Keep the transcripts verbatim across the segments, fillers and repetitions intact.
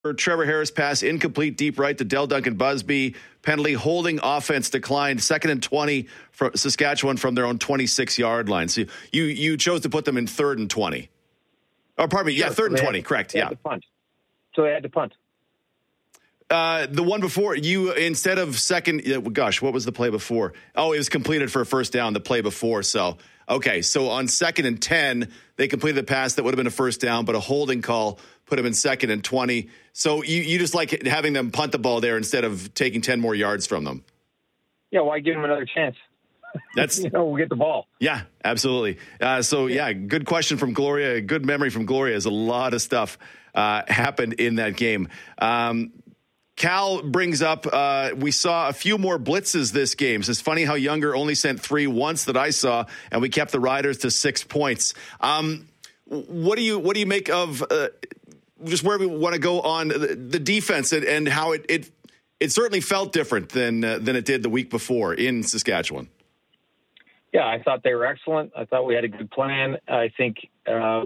Trevor Harris pass incomplete deep right to Del Duncan Busby. Penalty holding offense declined. Second and twenty for Saskatchewan from their own twenty-six yard line. So you you chose to put them in third and twenty. Or pardon me, yeah, Sure. third and So twenty, had, correct, they yeah. Had to punt. So they had to punt. Uh, the one before, you, instead of second, uh, gosh, what was the play before? Oh, it was completed for a first down, the play before. So, okay, so on second and ten, they completed the pass that would have been a first down, but a holding call put them in second and twenty. So you, you just like having them punt the ball there instead of taking ten more yards from them. Yeah, why give them another chance? That's you know, we'll get the ball. Yeah, absolutely. Uh, so, yeah, good question from Gloria. Good memory from Gloria. As a lot of stuff uh, happened in that game. Um, Cal brings up, uh, we saw a few more blitzes this game. So it's funny how Younger only sent three once that I saw, and we kept the Riders to six points. Um, what do you what do you make of uh, just where we want to go on the, the defense and, and how it, it it certainly felt different than uh, than it did the week before in Saskatchewan? Yeah, I thought they were excellent. I thought we had a good plan. I think uh,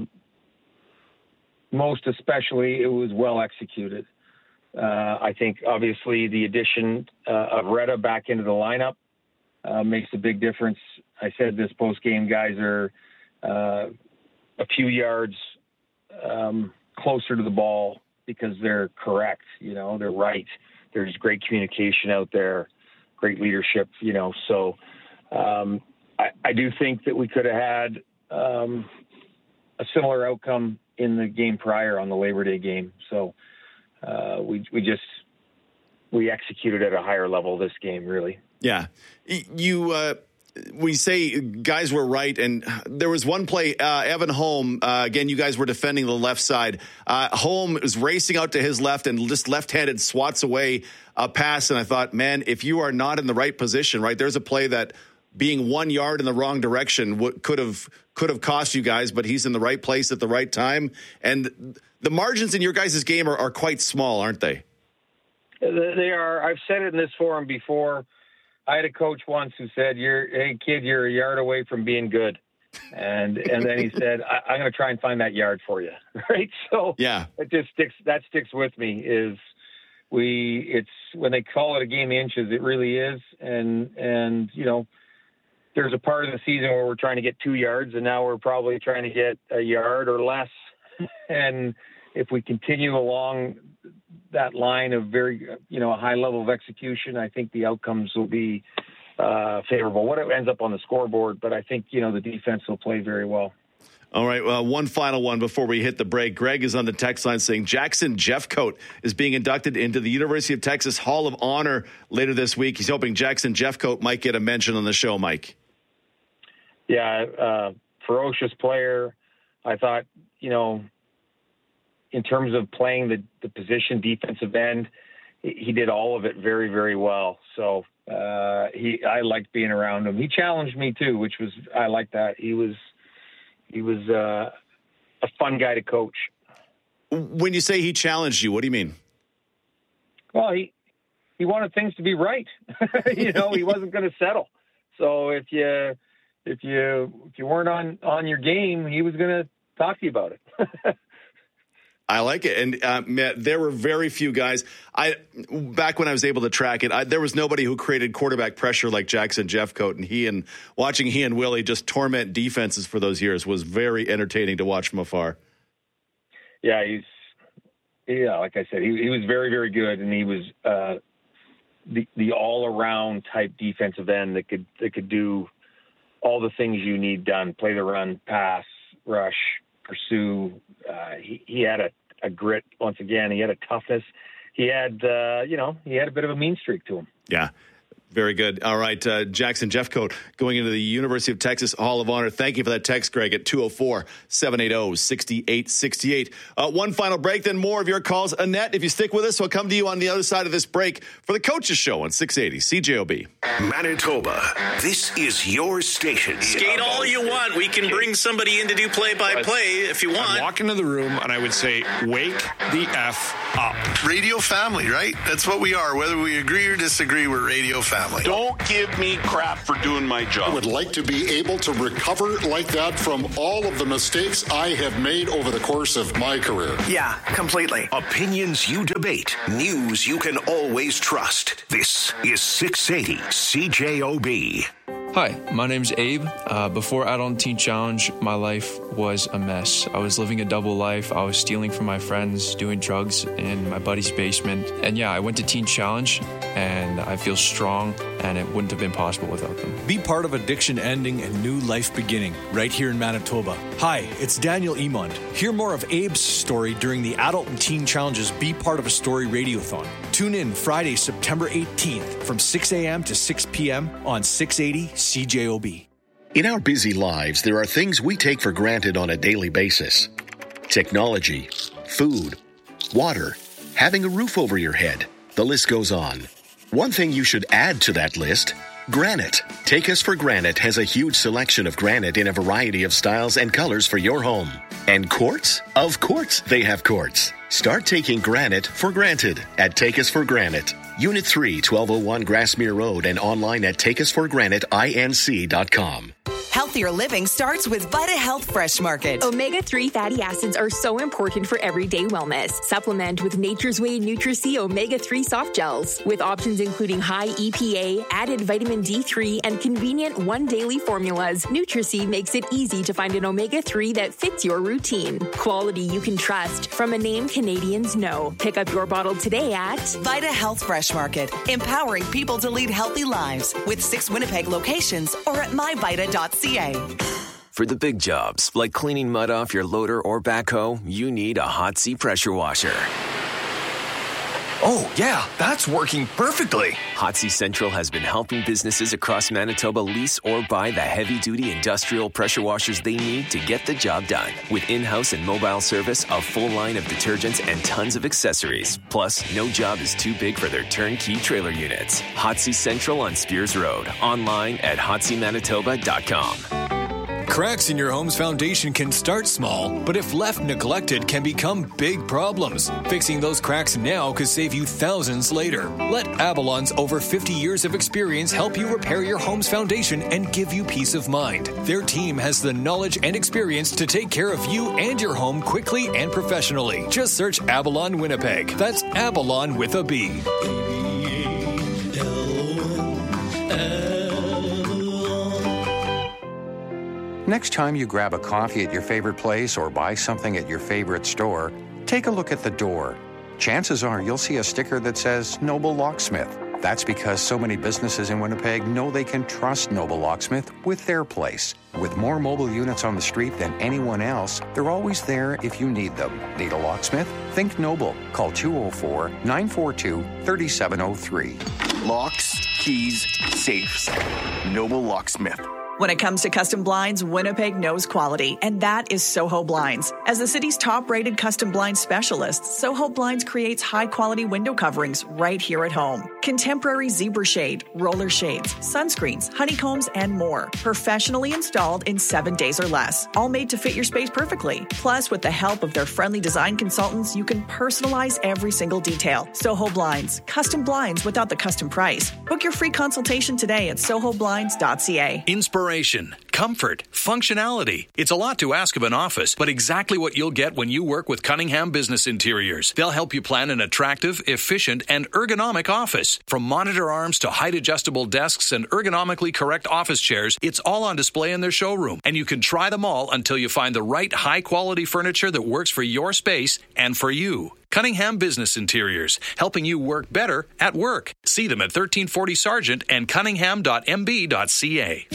most especially it was well executed. Uh, I think obviously the addition uh, of Retta back into the lineup uh, makes a big difference. I said this post-game guys are uh, a few yards um, closer to the ball because they're correct. You know, they're right. There's great communication out there, great leadership, you know. So um, I, I do think that we could have had um, a similar outcome in the game prior on the Labor Day game. So Uh, we we just we executed at a higher level this game, really. Yeah, you uh, we say guys were right, and there was one play. Uh, Evan Holm, uh, again, you guys were defending the left side. Uh, Holm was racing out to his left and just left-handed swats away a pass, and I thought, man, if you are not in the right position, right, there's a play that being one yard in the wrong direction w- could have could have cost you guys, but he's in the right place at the right time, and the margins in your guys' game are, are quite small, aren't they? They are. I've said it in this forum before. I had a coach once who said, "You're, hey kid, you're a yard away from being good," and and then he said, I, "I'm going to try and find that yard for you." Right? So yeah, it just sticks. That sticks with me. Is we? It's when they call it a game of inches, it really is, and and you know. There's a part of the season where we're trying to get two yards, and now we're probably trying to get a yard or less. And if we continue along that line of very, you know, a high level of execution, I think the outcomes will be uh, favorable. What it ends up on the scoreboard, but I think, you know, the defense will play very well. All right, well, one final one before we hit the break. Greg is on the text line saying Jackson Jeffcoat is being inducted into the University of Texas Hall of Honor later this week. He's hoping Jackson Jeffcoat might get a mention on the show, Mike. Yeah, uh, ferocious player. I thought, you know, in terms of playing the, the position defensive end, he did all of it very, very well. So uh, he, I liked being around him. He challenged me too, which was, I liked that. He was, he was uh, a fun guy to coach. When you say he challenged you, what do you mean? Well, he, he wanted things to be right. You know, he wasn't going to settle. So if you, If you if you weren't on, on your game, he was going to talk to you about it. I like it. And uh, Matt, there were very few guys. I back when I was able to track it, I, there was nobody who created quarterback pressure like Jackson Jeffcoat. And he and watching he and Willie just torment defenses for those years was very entertaining to watch from afar. Yeah, he's yeah, like I said, he, he was very, very good, and he was uh, the the all around type defensive end that could that could do all the things you need done: play the run, pass, rush, pursue. Uh, he, he had a, a grit once again. He had a toughness. He had, uh, you know, he had a bit of a mean streak to him. Yeah. Very good. All right, uh, Jackson Jeffcoat going into the University of Texas Hall of Honor. Thank you for that text, Greg, at two oh four, seven eight oh, six eight six eight. Uh, one final break, then more of your calls. Annette, if you stick with us, we'll come to you on the other side of this break for the Coaches Show on six eighty C J O B. Manitoba, this is your station. Skate all you want. We can bring somebody in to do play-by-play if you want. I'd walk into the room and I would say, wake the F up. Radio family, right? That's what we are. Whether we agree or disagree, we're radio family. family. Don't give me crap for doing my job. I would like to be able to recover like that from all of the mistakes I have made over the course of my career. Yeah, completely. Opinions you debate. News you can always trust. This is six eighty C J O B. Hi, my name's Abe. Uh, before Adult Teen Challenge, my life was a mess. I was living a double life. I was stealing from my friends, doing drugs in my buddy's basement. And yeah, I went to Teen Challenge, and I feel strong, and it wouldn't have been possible without them. Be part of addiction ending and new life beginning right here in Manitoba. Hi, it's Daniel Emond. Hear more of Abe's story during the Adult and Teen Challenge's Be Part of a Story Radiothon. Tune in Friday, September eighteenth from six a.m. to six p.m. on six eighty C J O B. In our busy lives, there are things we take for granted on a daily basis. Technology, food, water, having a roof over your head. The list goes on. One thing you should add to that list: granite. Take Us for Granite has a huge selection of granite in a variety of styles and colors for your home. And quartz? Of course they have quartz. Start taking granite for granted at Take Us for Granite. Unit three, twelve oh one Grassmere Road, and online at take us for granite inc dot com. Healthier living starts with Vita Health Fresh Market. omega three fatty acids are so important for everyday wellness. Supplement with Nature's Way Nutri-C omega three soft gels, with options including high E P A, added vitamin D three, and convenient one daily formulas. Nutri-C makes it easy to find an omega three that fits your routine. Quality you can trust from a name Canadians know. Pick up your bottle today at Vita Health Fresh Market, empowering people to lead healthy lives, with six Winnipeg locations or at my vita dot c a. For the big jobs, like cleaning mud off your loader or backhoe, you need a Hot Sea pressure washer. Oh, yeah, that's working perfectly. Hot Sea Central has been helping businesses across Manitoba lease or buy the heavy-duty industrial pressure washers they need to get the job done. With in-house and mobile service, a full line of detergents, and tons of accessories. Plus, no job is too big for their turnkey trailer units. Hot Sea Central on Spears Road. Online at hot sea manitoba dot com. Cracks in your home's foundation can start small, but if left neglected, can become big problems. Fixing those cracks now could save you thousands later. Let Avalon's over fifty years of experience help you repair your home's foundation and give you peace of mind. Their team has the knowledge and experience to take care of you and your home quickly and professionally. Just search Avalon Winnipeg. That's Avalon with a B. Next time you grab a coffee at your favorite place or buy something at your favorite store, take a look at the door. Chances are you'll see a sticker that says Noble Locksmith. That's because so many businesses in Winnipeg know they can trust Noble Locksmith with their place. With more mobile units on the street than anyone else, they're always there if you need them. Need a locksmith? Think Noble. Call two oh four, nine four two, three seven oh three. Locks, keys, safes. Noble Locksmith. When it comes to custom blinds, Winnipeg knows quality, and that is Soho Blinds. As the city's top-rated custom blind specialist, Soho Blinds creates high-quality window coverings right here at home. Contemporary zebra shade, roller shades, sunscreens, honeycombs, and more. Professionally installed in seven days or less. All made to fit your space perfectly. Plus, with the help of their friendly design consultants, you can personalize every single detail. Soho Blinds. Custom blinds without the custom price. Book your free consultation today at soho blinds dot c a. Inspiration, comfort, functionality. It's a lot to ask of an office, but exactly what you'll get when you work with Cunningham Business Interiors. They'll help you plan an attractive, efficient, and ergonomic office. From monitor arms to height-adjustable desks and ergonomically correct office chairs, it's all on display in their showroom. And you can try them all until you find the right high-quality furniture that works for your space and for you. Cunningham Business Interiors, helping you work better at work. See them at thirteen forty Sargent and cunningham dot m b dot c a.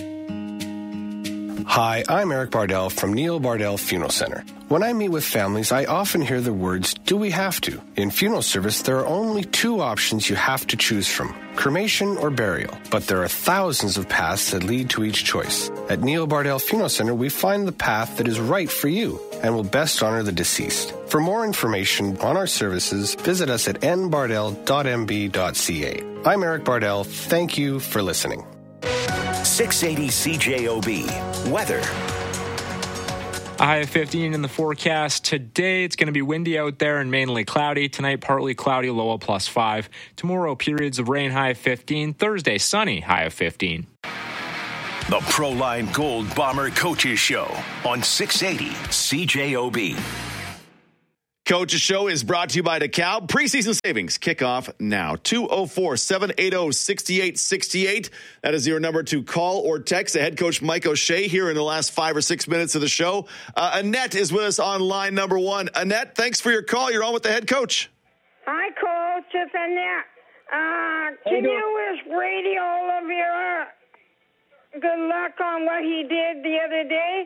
Hi, I'm Eric Bardell from Neil Bardell Funeral Center. When I meet with families, I often hear the words, do we have to? In funeral service, there are only two options you have to choose from, cremation or burial. But there are thousands of paths that lead to each choice. At Neil Bardell Funeral Center, we find the path that is right for you and will best honor the deceased. For more information on our services, visit us at n bardell dot m b dot c a. I'm Eric Bardell. Thank you for listening. six eighty C J O B. Weather. A high of fifteen in the forecast today. It's going to be windy out there and mainly cloudy. Tonight, partly cloudy, low of plus five. Tomorrow, periods of rain, high of fifteen. Thursday, sunny, high of fifteen. The Proline Gold Bomber Coaches Show on six eighty C J O B. Coach's Show is brought to you by DeKalb. Preseason savings kick off now. two oh four, seven eight oh, six eight six eight. That is your number to call or text. The head coach, Mike O'Shea, here in the last five or six minutes of the show. Uh, Annette is with us on line number one. Annette, thanks for your call. You're on with the head coach. Hi, Coach. It's Annette. Uh, can you wish Brady all of your good luck on what he did the other day?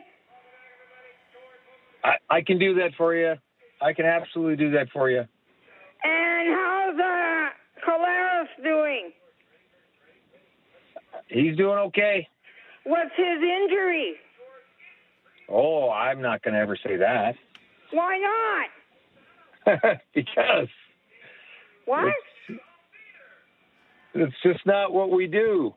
I, I can do that for you. I can absolutely do that for you. And how's uh, Collaros doing? He's doing okay. What's his injury? Oh, I'm not going to ever say that. Why not? Because. What? It's, it's just not what we do.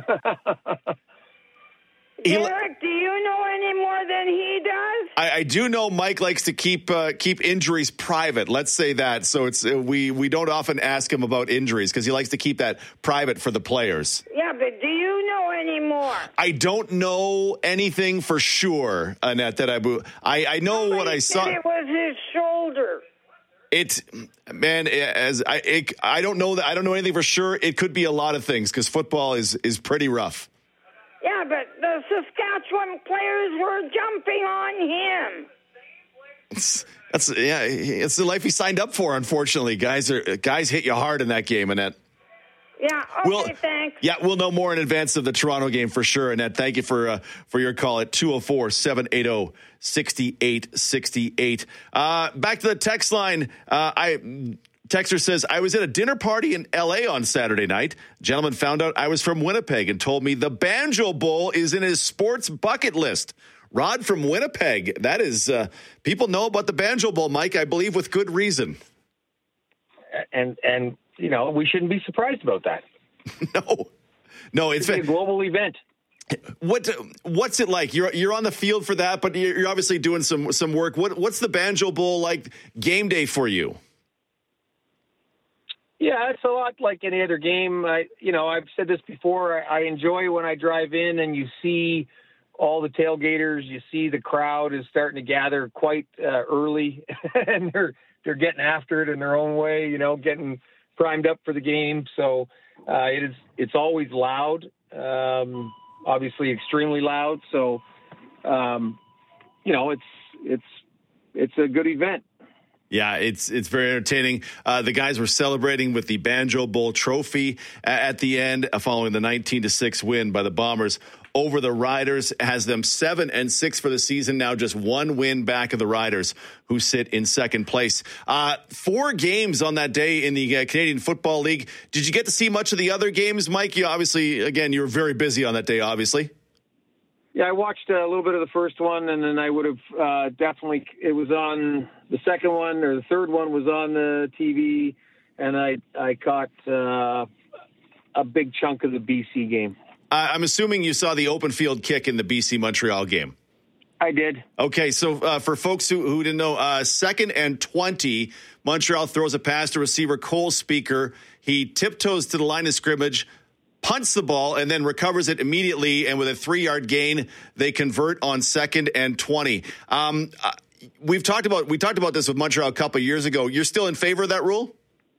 Derek, do you know any more than he does? I, I do know Mike likes to keep uh, keep injuries private. Let's say that. So it's uh, we we don't often ask him about injuries because he likes to keep that private for the players. Yeah, but do you know any more? I don't know anything for sure, Annette. That I I, I know Somebody what I said saw. It was his shoulder. It, man, as I it, I don't know that I don't know anything for sure. It could be a lot of things because football is is pretty rough. Yeah, but the Saskatchewan players were jumping on him. It's, that's yeah, it's the life he signed up for. Unfortunately, guys are guys hit you hard in that game, Annette. Yeah. Okay. We'll, thanks. Yeah, we'll know more in advance of the Toronto game for sure. Annette, thank you for uh, for your call at two oh four, seven eight oh, six eight six eight. Uh, back to the text line. Uh, I. Texter says, I was at a dinner party in L A on Saturday night. Gentleman found out I was from Winnipeg and told me the Banjo Bowl is in his sports bucket list. Rod from Winnipeg. That is, uh, people know about the Banjo Bowl, Mike, I believe with good reason. And, and you know, we shouldn't be surprised about that. No. No, it's, it's a global event. What what's it like? You're you're on the field for that, but you're, you're obviously doing some some work. What what's the Banjo Bowl like game day for you? Yeah, it's a lot like any other game. I, you know, I've said this before. I, I enjoy when I drive in and you see all the tailgaters. You see the crowd is starting to gather quite uh, early, and they're they're getting after it in their own way. You know, getting primed up for the game. So uh, it is. It's always loud. Um, obviously, extremely loud. So um, you know, it's it's it's a good event. Yeah, it's it's very entertaining. Uh, the guys were celebrating with the Banjo Bowl trophy at the end, following the nineteen to six win by the Bombers over the Riders. Has them seven and six for the season now, just one win back of the Riders, who sit in second place. Uh, four games on that day in the uh, Canadian Football League. Did you get to see much of the other games, Mike? You obviously, again, you were very busy on that day, obviously. Yeah, I watched a little bit of the first one, and then I would have uh, definitely, it was on the second one, or the third one was on the T V, and I I caught uh, a big chunk of the B C game. Uh, I'm assuming you saw the open field kick in the B C Montreal game. I did. Okay, so uh, for folks who, who didn't know, uh, second and twenty, Montreal throws a pass to receiver Cole Speaker. He tiptoes to the line of scrimmage, punts the ball, and then recovers it immediately. And with a three-yard gain, they convert on second and twenty. Um, uh, we've talked about we talked about this with Montreal a couple of years ago. You're still in favor of that rule?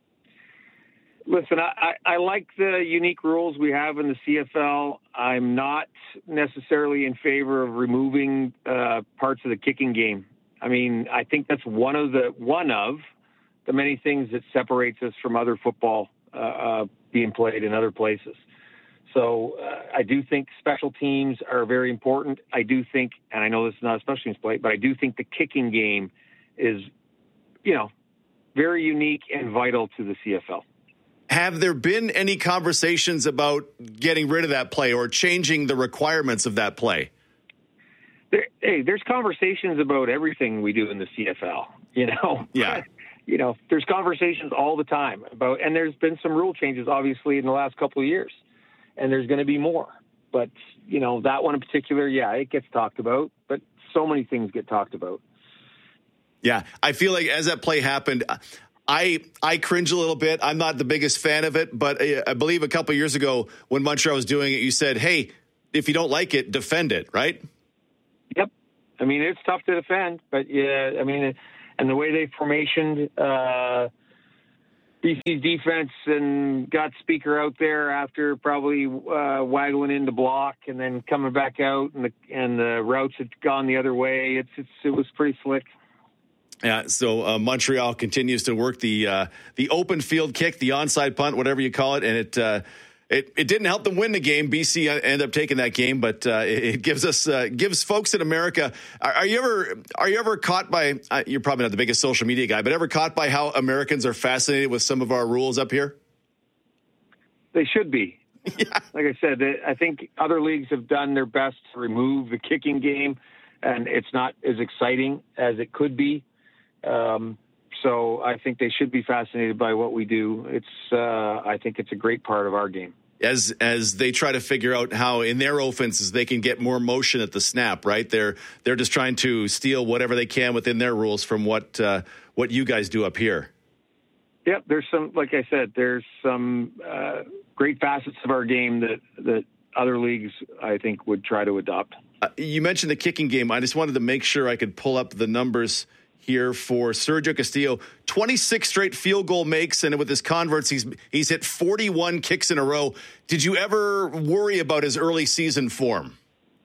Listen, I, I like the unique rules we have in the C F L. I'm not necessarily in favor of removing uh, parts of the kicking game. I mean, I think that's one of the one of the many things that separates us from other football uh, uh, being played in other places. So uh, I do think special teams are very important. I do think, and I know this is not a special teams play, but I do think the kicking game is, you know, very unique and vital to the C F L. Have there been any conversations about getting rid of that play or changing the requirements of that play? There, hey, there's conversations about everything we do in the C F L, you know? Yeah. You know, there's conversations all the time about, and there's been some rule changes, obviously, in the last couple of years, and there's going to be more. But, you know, that one in particular, yeah, it gets talked about. But so many things get talked about. Yeah, I feel like as that play happened, I I cringe a little bit. I'm not the biggest fan of it, but I believe a couple of years ago when Montreal was doing it, you said, hey, if you don't like it, defend it, right? Yep. I mean, it's tough to defend, but yeah, I mean, and the way they formationed uh, B C's defense and got Speaker out there after probably uh, waggling in the block and then coming back out, and the and the routes had gone the other way. It's, it's it was pretty slick. Yeah, so uh, Montreal continues to work the uh, the open field kick, the onside punt, whatever you call it, and it uh, it it didn't help them win the game. B C ended up taking that game, but uh, it, it gives us uh, gives folks in America. Are, are you ever are you ever caught by? Uh, you're probably not the biggest social media guy, but ever caught by how Americans are fascinated with some of our rules up here? They should be. Yeah. Like I said, I think other leagues have done their best to remove the kicking game, and it's not as exciting as it could be. Um, so I think they should be fascinated by what we do. It's, uh, I think it's a great part of our game. As as they try to figure out how in their offenses they can get more motion at the snap, right? They're they're just trying to steal whatever they can within their rules from what uh, what you guys do up here. Yep, there's some, like I said, there's some uh, great facets of our game that that other leagues I think would try to adopt. Uh, you mentioned the kicking game. I just wanted to make sure I could pull up the numbers here for Sergio Castillo. twenty-six straight field goal makes, and with his converts, he's he's hit forty-one kicks in a row. Did you ever worry about his early season form?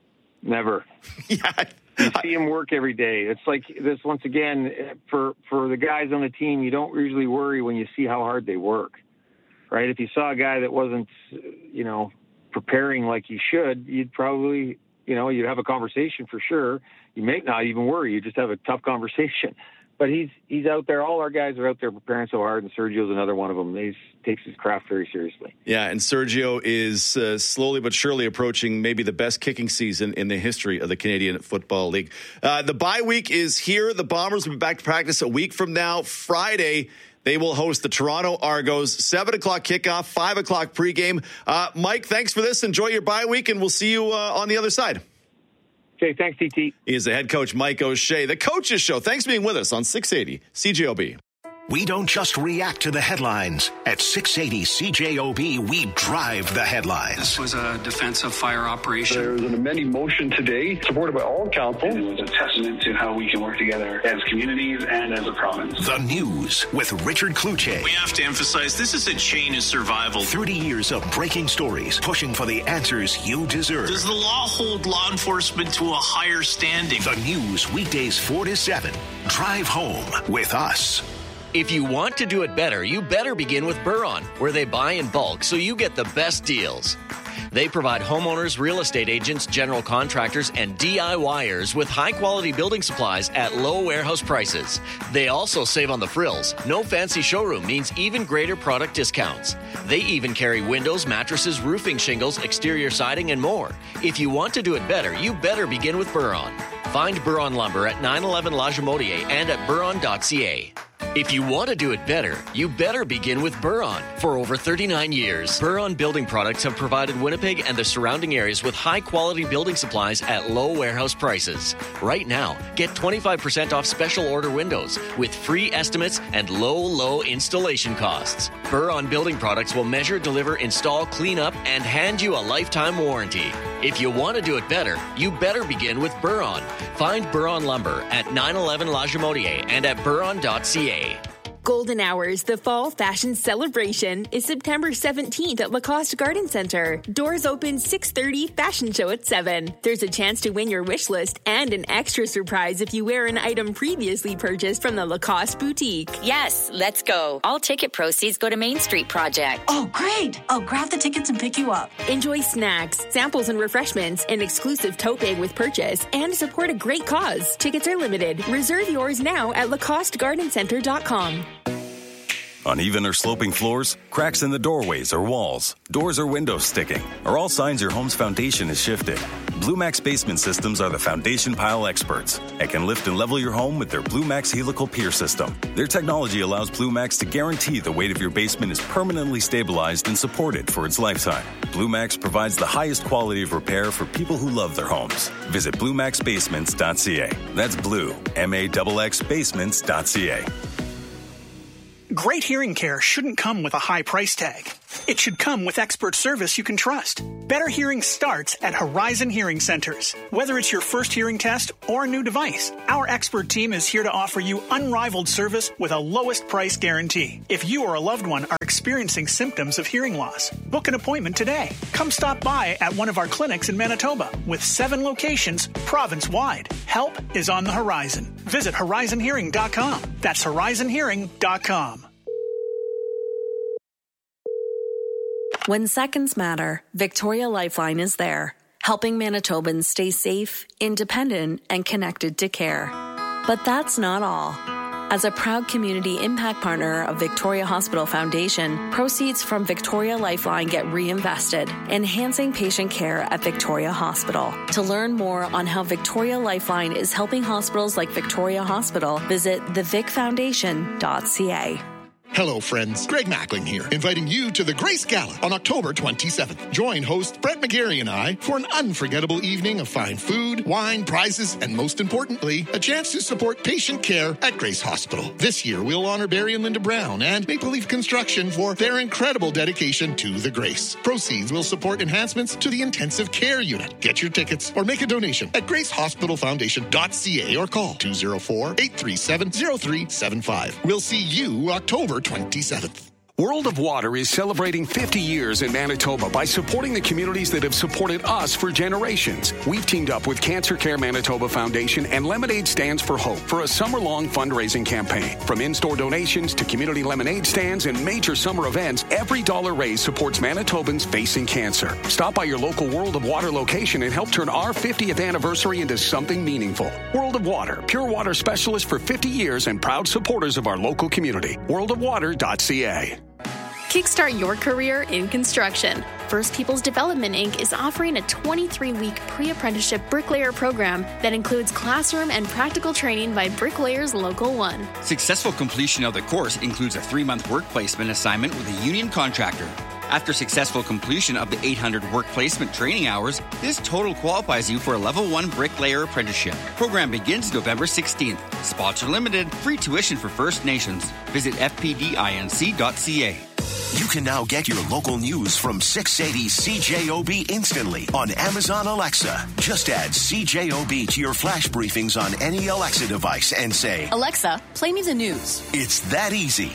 Never. Yeah. You see him work every day. It's like this, once again, for, for the guys on the team, you don't usually worry when you see how hard they work, right? If you saw a guy that wasn't, you know, preparing like he should, you'd probably, you know, you'd have a conversation for sure. You may not even worry. You just have a tough conversation. But he's he's out there. All our guys are out there preparing so hard, and Sergio's another one of them. He takes his craft very seriously. Yeah, and Sergio is uh, slowly but surely approaching maybe the best kicking season in the history of the Canadian Football League. Uh, the bye week is here. The Bombers will be back to practice a week from now. Friday, they will host the Toronto Argos. seven o'clock kickoff, five o'clock pregame. Uh, Mike, thanks for this. Enjoy your bye week, and we'll see you uh, on the other side. Okay, thanks, T T. He is the head coach, Mike O'Shea. The Coaches Show. Thanks for being with us on six eighty C J O B. We don't just react to the headlines. At six eighty C J O B, we drive the headlines. This was a defensive fire operation. There was an amending motion today, supported by all councils. It was a testament to how we can work together as communities and as a province. The News with Richard Cloutier. We have to emphasize this is a chain of survival. thirty years of breaking stories, pushing for the answers you deserve. Does the law hold law enforcement to a higher standing? The News, weekdays four to seven. Drive home with us. If you want to do it better, you better begin with Buron, where they buy in bulk so you get the best deals. They provide homeowners, real estate agents, general contractors, and DIYers with high-quality building supplies at low warehouse prices. They also save on the frills. No fancy showroom means even greater product discounts. They even carry windows, mattresses, roofing shingles, exterior siding, and more. If you want to do it better, you better begin with Buron. Find Buron Lumber at nine eleven La Jamotier and at buron dot c a. If you want to do it better, you better begin with Buron. For over thirty-nine years, Buron Building Products have provided Winnipeg and the surrounding areas with high-quality building supplies at low warehouse prices. Right now, get twenty-five percent off special order windows with free estimates and low, low installation costs. Buron Building Products will measure, deliver, install, clean up, and hand you a lifetime warranty. If you want to do it better, you better begin with Buron. Find Buron Lumber at nine eleven La Jamotier and at buron dot c a. Golden Hours, the fall fashion celebration, is September seventeenth at Lacoste Garden Center. Doors open six thirty, fashion show at seven. There's a chance to win your wish list and an extra surprise if you wear an item previously purchased from the Lacoste boutique. Yes, let's go. All ticket proceeds go to Main Street Project. Oh, great. I'll grab the tickets and pick you up. Enjoy snacks, samples and refreshments, an exclusive tote bag with purchase, and support a great cause. Tickets are limited. Reserve yours now at lacoste garden center dot com. Uneven or sloping floors, cracks in the doorways or walls, doors or windows sticking, are all signs your home's foundation is shifted. Blue Max Basement Systems are the foundation pile experts and can lift and level your home with their Blue Max Helical Pier System. Their technology allows Blue Max to guarantee the weight of your basement is permanently stabilized and supported for its lifetime. Blue Max provides the highest quality of repair for people who love their homes. Visit blue max basements dot c a. That's blue, M A X X basements dot c a. Great hearing care shouldn't come with a high price tag. It should come with expert service you can trust. Better hearing starts at Horizon Hearing Centers. Whether it's your first hearing test or a new device, our expert team is here to offer you unrivaled service with a lowest price guarantee. If you or a loved one are experiencing symptoms of hearing loss, book an appointment today. Come stop by at one of our clinics in Manitoba with seven locations province-wide. Help is on the horizon. Visit horizon hearing dot com. That's horizon hearing dot com. When seconds matter, Victoria Lifeline is there, helping Manitobans stay safe, independent, and connected to care. But that's not all. As a proud community impact partner of Victoria Hospital Foundation, proceeds from Victoria Lifeline get reinvested, enhancing patient care at Victoria Hospital. To learn more on how Victoria Lifeline is helping hospitals like Victoria Hospital, visit the vic foundation dot c a. Hello, friends. Greg Mackling here, inviting you to the Grace Gala on October twenty-seventh. Join host Brett McGarry and I for an unforgettable evening of fine food, wine, prizes, and most importantly, a chance to support patient care at Grace Hospital. This year, we'll honor Barry and Linda Brown and Maple Leaf Construction for their incredible dedication to the Grace. Proceeds will support enhancements to the intensive care unit. Get your tickets or make a donation at grace hospital foundation dot c a or call two oh four, eight three seven, oh three seven five. We'll see you October twenty-seventh. World of Water is celebrating fifty years in Manitoba by supporting the communities that have supported us for generations. We've teamed up with Cancer Care Manitoba Foundation and Lemonade Stands for Hope for a summer-long fundraising campaign. From in-store donations to community lemonade stands and major summer events, every dollar raised supports Manitobans facing cancer. Stop by your local World of Water location and help turn our fiftieth anniversary into something meaningful. World of Water, pure water specialist for fifty years and proud supporters of our local community. world of water dot c a. Kickstart your career in construction. First Peoples Development Incorporated is offering a twenty-three week pre-apprenticeship bricklayer program that includes classroom and practical training by Bricklayers Local one. Successful completion of the course includes a three-month work placement assignment with a union contractor. After successful completion of the eight hundred work placement training hours, this total qualifies you for a level one bricklayer apprenticeship. Program begins November sixteenth. Spots are limited. Free tuition for First Nations. Visit f p d inc dot c a. You can now get your local news from six eighty C J O B instantly on Amazon Alexa. Just add C J O B to your flash briefings on any Alexa device and say, Alexa, play me the news. It's that easy.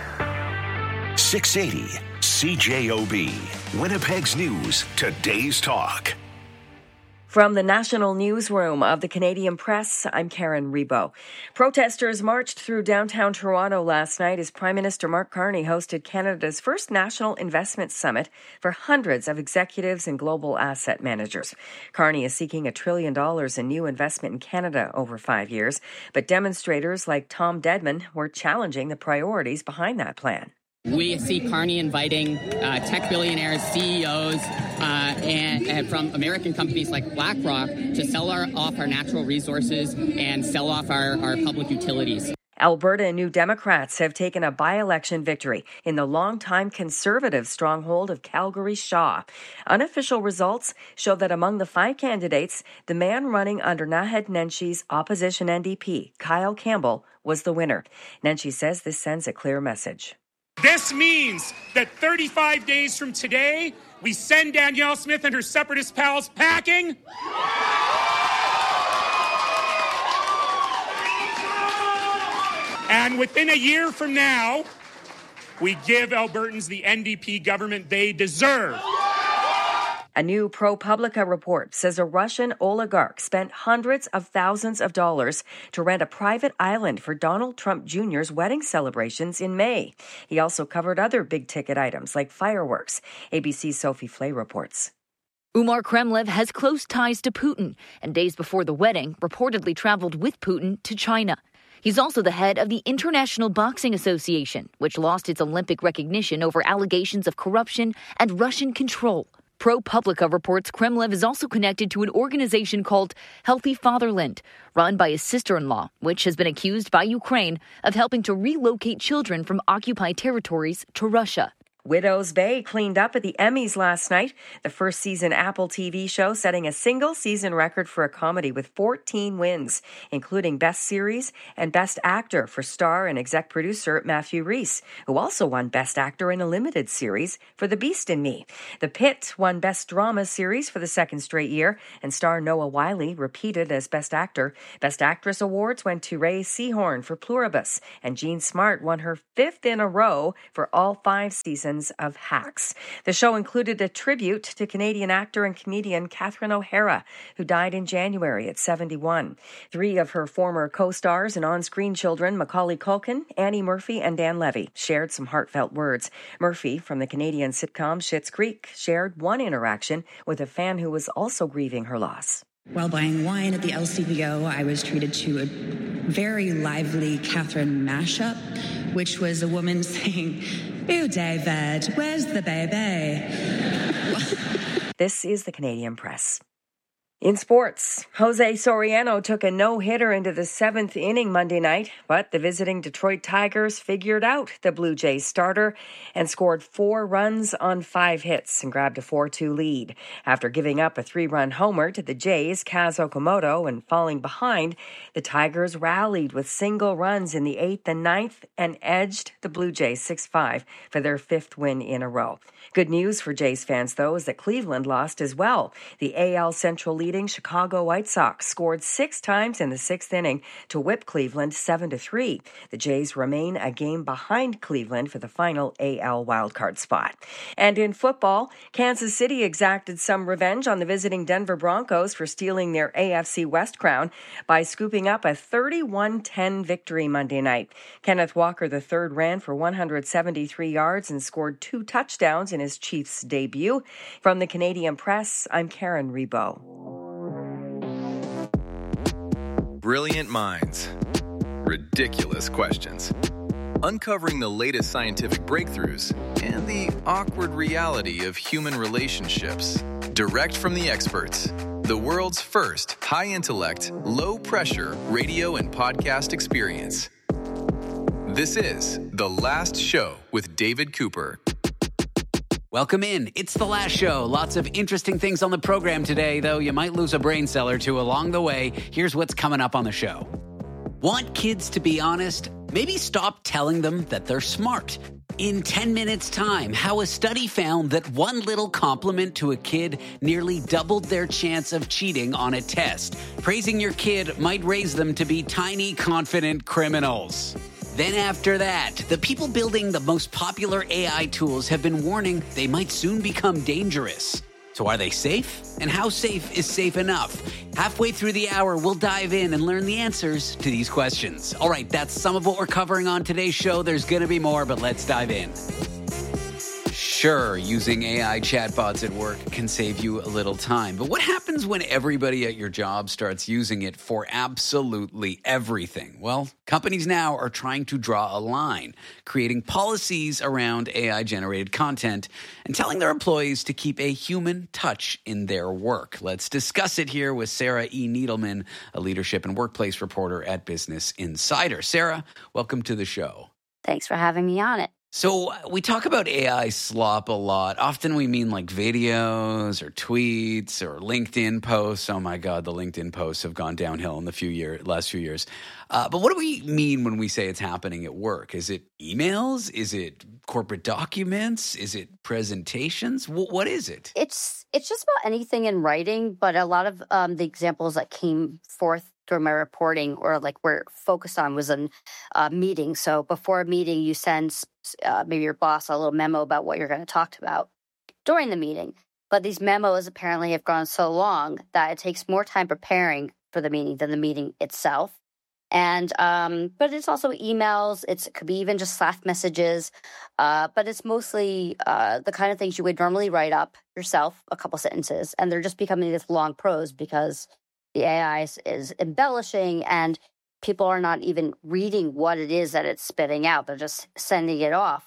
six eighty C J O B, Winnipeg's News, today's talk. From the National Newsroom of the Canadian Press, I'm Karen Rebo. Protesters marched through downtown Toronto last night as Prime Minister Mark Carney hosted Canada's first National Investment Summit for hundreds of executives and global asset managers. Carney is seeking a trillion dollars in new investment in Canada over five years, but demonstrators like Tom Dedman were challenging the priorities behind that plan. We see Carney inviting uh, tech billionaires, C E Os, uh, and, and from American companies like BlackRock to sell our, off our natural resources and sell off our, our public utilities. Alberta New Democrats have taken a by-election victory in the longtime Conservative stronghold of Calgary Shaw. Unofficial results show that among the five candidates, the man running under Naheed Nenshi's opposition N D P, Kyle Campbell, was the winner. Nenshi says this sends a clear message. This means that thirty-five days from today, we send Danielle Smith and her separatist pals packing. And within a year from now, we give Albertans the N D P government they deserve. A new ProPublica report says a Russian oligarch spent hundreds of thousands of dollars to rent a private island for Donald Trump Junior's wedding celebrations in May. He also covered other big-ticket items like fireworks. A B C's Sophie Flay reports. Umar Kremlev has close ties to Putin, and days before the wedding, reportedly traveled with Putin to China. He's also the head of the International Boxing Association, which lost its Olympic recognition over allegations of corruption and Russian control. ProPublica reports Kremlin is also connected to an organization called Healthy Fatherland, run by his sister-in-law, which has been accused by Ukraine of helping to relocate children from occupied territories to Russia. Widow's Bay cleaned up at the Emmys last night, the first season Apple T V show setting a single season record for a comedy with fourteen wins, including Best Series and Best Actor for star and exec producer Matthew Rhys, who also won Best Actor in a limited series for The Beast in Me. The Pit won Best Drama Series for the second straight year, and star Noah Wyle repeated as Best Actor. Best Actress awards went to Ray Seahorn for Pluribus, and Jean Smart won her fifth in a row for all five seasons of Hacks. The show included a tribute to Canadian actor and comedian Catherine O'Hara, who died in January at seventy-one. Three of her former co-stars and on-screen children, Macaulay Culkin, Annie Murphy, and Dan Levy, shared some heartfelt words. Murphy, from the Canadian sitcom Schitt's Creek, shared one interaction with a fan who was also grieving her loss. While buying wine at the L C B O, I was treated to a very lively Catherine mashup, which was a woman saying, "Ew, David, where's the baby?" This is the Canadian Press. In sports, Jose Soriano took a no-hitter into the seventh inning Monday night, but the visiting Detroit Tigers figured out the Blue Jays starter and scored four runs on five hits and grabbed a four two lead. After giving up a three-run homer to the Jays' Kaz Okamoto and falling behind, the Tigers rallied with single runs in the eighth and ninth and edged the Blue Jays six five for their fifth win in a row. Good news for Jays fans, though, is that Cleveland lost as well. The A L Central leading Chicago White Sox scored six times in the sixth inning to whip Cleveland seven to three. The Jays remain a game behind Cleveland for the final A L wildcard spot. And in football, Kansas City exacted some revenge on the visiting Denver Broncos for stealing their A F C West crown by scooping up a thirty-one ten victory Monday night. Kenneth Walker the third ran for one hundred seventy-three yards and scored two touchdowns in his Chiefs debut. From the Canadian Press, I'm Karen Rebo. Brilliant minds. Ridiculous questions. Uncovering the latest scientific breakthroughs and the awkward reality of human relationships. Direct from the experts. The world's first high-intellect, low-pressure radio and podcast experience. This is The Last Show with David Cooper. Welcome in. It's The Last Show. Lots of interesting things on the program today, though you might lose a brain cell or two along the way. Here's what's coming up on the show. Want kids to be honest? Maybe stop telling them that they're smart. In ten minutes' time, how a study found that one little compliment to a kid nearly doubled their chance of cheating on a test. Praising your kid might raise them to be tiny, confident criminals. Then after that, the people building the most popular A I tools have been warning they might soon become dangerous. So are they safe? And how safe is safe enough? Halfway through the hour, we'll dive in and learn the answers to these questions. All right, that's some of what we're covering on today's show. There's going to be more, but let's dive in. Sure, using A I chatbots at work can save you a little time. But what happens when everybody at your job starts using it for absolutely everything? Well, companies now are trying to draw a line, creating policies around A I-generated content and telling their employees to keep a human touch in their work. Let's discuss it here with Sarah E. Needleman, a leadership and workplace reporter at Business Insider. Sarah, welcome to the show. Thanks for having me on it. So we talk about A I slop a lot. Often we mean like videos or tweets or LinkedIn posts. Oh my God, the LinkedIn posts have gone downhill in the few year, last few years. Uh, but what do we mean when we say it's happening at work? Is it emails? Is it corporate documents? Is it presentations? W- what is it? It's it's just about anything in writing, but a lot of um, the examples that came forth through my reporting or like we're focused on was in a meeting. So before a meeting, you send uh, maybe your boss a little memo about what you're going to talk about during the meeting. But these memos apparently have gone so long that it takes more time preparing for the meeting than the meeting itself. And um, but it's also emails. It's, it could be even just Slack messages. Uh, but it's mostly uh, the kind of things you would normally write up yourself, a couple sentences, and they're just becoming this long prose because the A I is, is embellishing and people are not even reading what it is that it's spitting out. They're just sending it off.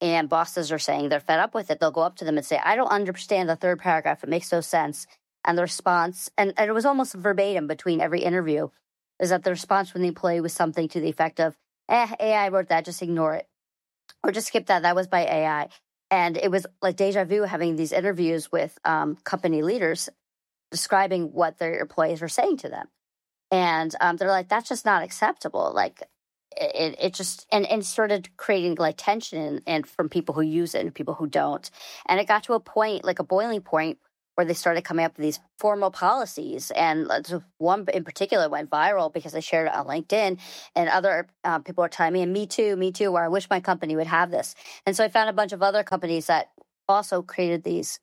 and bosses are saying they're fed up with it, they'll go up to them and say, I don't understand the third paragraph. It makes no sense. And the response, and, and it was almost verbatim between every interview, is that the response from the employee was something to the effect of, eh, A I wrote that, just ignore it. Or just skip that, that was by A I. And it was like deja vu having these interviews with um, company leaders describing what their employees were saying to them. And um, they're like, that's just not acceptable. Like, it, it just, and, and started creating like tension and, and from people who use it and people who don't. And it got to a point, like a boiling point, where they started coming up with these formal policies. And one in particular went viral because I shared it on LinkedIn, and other uh, people are telling me, and me too, me too, where I wish my company would have this. And so I found a bunch of other companies that also created these